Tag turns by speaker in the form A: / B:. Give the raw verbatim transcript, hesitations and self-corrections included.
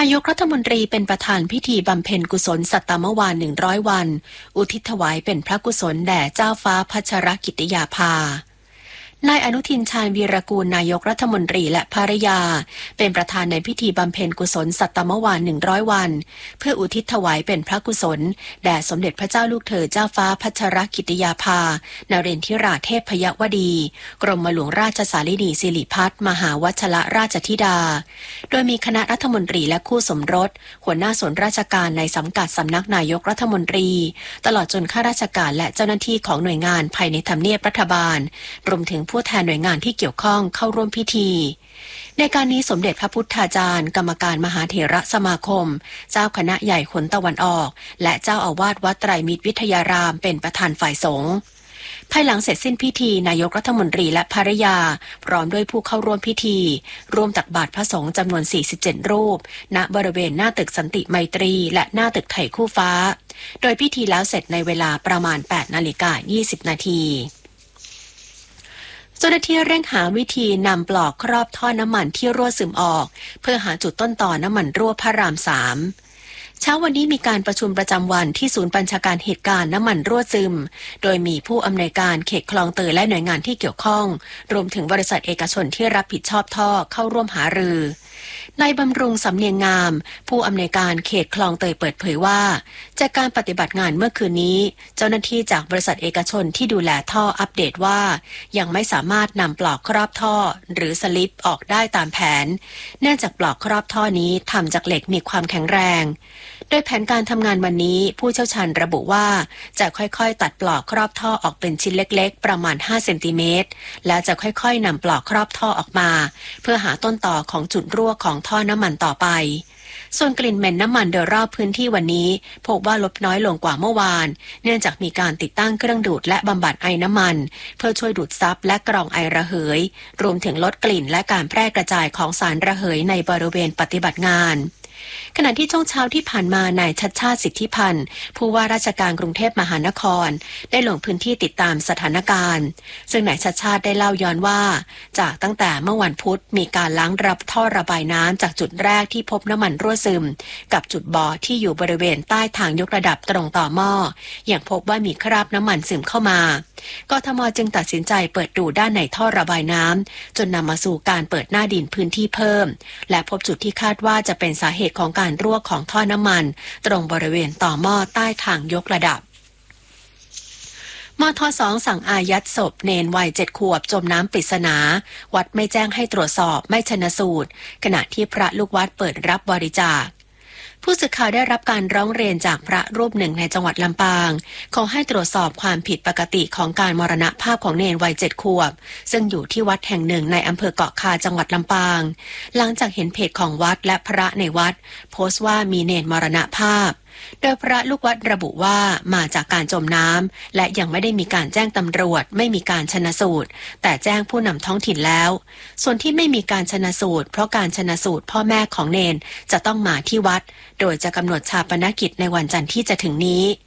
A: ายกรัฐมนตรีเป็นประธานพิธีบำเพ็ญกุศลสัตตมวานหนึ่งร้อยวันอุทิศถวายเป็นพระกุศลแด่เจ้าฟ้าพัชรกิติยาภานายอนุทินชาญวีรกูลนายกรัฐมนตรีและภริยาเป็นประธานในพิธีบำเพ็ญกุศลสัตตมวานหนึ่งร้อยวันเพื่ออุทิศถวายเป็นพระกุศลแด่สมเด็จพระเจ้าลูกเธอเจ้าฟ้าพัชรกิติยาภานเรนทิราเทพยวดีกรมหลวงราชสารินีสิริพัฒน์มหาวัชรราชธิดาโดยมีคณะรัฐมนตรีและคู่สมรสหัวหน้าส่วนราชการในสังกัดสำนักนายกรัฐมนตรีตลอดจนข้าราชการและเจ้าหน้าที่ของหน่วยงานภายในทำเนียบรัฐบาลรวมถึงผู้แทนหน่วยงานที่เกี่ยวข้องเข้าร่วมพิธีในการนี้สมเด็จพระพุทธาจารย์กรรมการมหาเถรสมาคมเจ้าคณะใหญ่ขนตะวันออกและเจ้าอาวาสวัดไตรมิตรวิทยารามเป็นประธานฝ่ายสงฆ์ภายหลังเสร็จสิ้นพิธีนายกรัฐมนตรีและภริยาพร้อมด้วยผู้เข้าร่วมพิธีร่วมตักบาตรพระสงฆ์จำนวนสี่สิบเจ็ดรูปณบริเวณหน้าตึกสันติไมตรีและหน้าตึกไทยคู่ฟ้าโดยพิธีแล้วเสร็จในเวลาประมาณ แปดนาฬิกายี่สิบนาทีเจ้าหน้าที่เร่งหาวิธีนำปลอกครอบท่อน้ำมันที่รั่วซึมออกเพื่อหาจุดต้นต่อน้ำมันรั่วพระรามสามเช้าวันนี้มีการประชุมประจำวันที่ศูนย์บัญชาการเหตุการณ์น้ำมันรั่วซึมโดยมีผู้อำนวยการเขตคลองเตยและหน่วยงานที่เกี่ยวข้องรวมถึงบริษัทเอกชนที่รับผิดชอบท่อเข้าร่วมหารือนายบำรุงสำเนียงงามผู้อำนวยการเขตคลองเตยเปิดเผยว่าจากการปฏิบัติงานเมื่อคืนนี้เจ้าหน้าที่จากบริษัทเอกชนที่ดูแลท่ออัปเดตว่ายังไม่สามารถนำปลอกครอบท่อหรือสลิปออกได้ตามแผนเนื่องจากปลอกครอบท่อนี้ทำจากเหล็กมีความแข็งแรงโดยแผนการทำงานวันนี้ผู้เชี่ยวชาญระบุว่าจะค่อยๆตัดปลอกครอบท่อออกเป็นชิ้นเล็กๆประมาณห้าเซนติเมตรแล้วจะค่อยๆนำปลอกครอบท่อออกมาเพื่อหาต้นต่อของจุดรั่วของท่อน้ำมันต่อไปส่วนกลิ่นเหม็นน้ำมันโดยรอบพื้นที่วันนี้พบว่าลดน้อยลงกว่าเมื่อวานเนื่องจากมีการติดตั้งเครื่องดูดและบำบัดไอน้ำมันเพื่อช่วยดูดซับและกรองไอระเหยรวมถึงลดกลิ่นและการแพร่กระจายของสารระเหยในบริเวณปฏิบัติงานขณะที่ช่วงเช้าที่ผ่านมานายชัชชาติสิทธิพันธ์ผู้ว่าราชการกรุงเทพมหานครได้ลงพื้นที่ติดตามสถานการณ์ซึ่งนายชัชชาติได้เล่าย้อนว่าจากตั้งแต่เมื่อวันพุธมีการล้างรับท่อระบายน้ำจากจุดแรกที่พบน้ำมันรั่วซึมกับจุดบ่อที่อยู่บริเวณใต้ทางยกระดับตรงต่อหม้ออย่างพบว่ามีคราบน้ำมันซึมเข้ามากทม.จึงตัดสินใจเปิดดูด้านในท่อระบายน้ำจนนำมาสู่การเปิดหน้าดินพื้นที่เพิ่มและพบจุดที่คาดว่าจะเป็นสาเหตุของการรั่วของท่อน้ำมันตรงบริเวณต่อหม้อใต้ทางยกระดับมท.สองสั่งอายัดศพเนนวัยเจ็ดขวบจมน้ำปริศนาวัดไม่แจ้งให้ตรวจสอบไม่ชันสูตรขณะที่พระลูกวัดเปิดรับบริจาคผู้สื่อข่าวได้รับการร้องเรียนจากพระรูปหนึ่งในจังหวัดลำปางขอให้ตรวจสอบความผิดปกติของการมรณภาพของเนนวัยเจ็ดขวบซึ่งอยู่ที่วัดแห่งหนึ่งในอำเภอเกาะคาจังหวัดลำปางหลังจากเห็นเพจของวัดและพระในวัดโพสต์ว่ามีเนนมรณภาพโดยพระลูกวัดระบุว่ามาจากการจมน้ำและยังไม่ได้มีการแจ้งตำรวจไม่มีการชันสูตรแต่แจ้งผู้นำท้องถิ่นแล้วส่วนที่ไม่มีการชันสูตรเพราะการชันสูตรพ่อแม่ของเนนจะต้องมาที่วัดโดยจะกำหนดชาปนกิจในวันจันทร์ที่จะถึงนี้